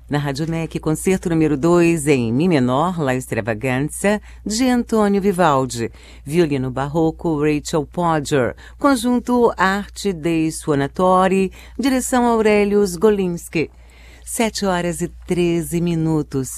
Na Rádio NEC, concerto número 2 em Mi menor, La Extravaganza, de Antônio Vivaldi. Violino barroco, Rachel Podger. Conjunto Arte dei Suonatori, direção Aurelius Golinski. 7h13.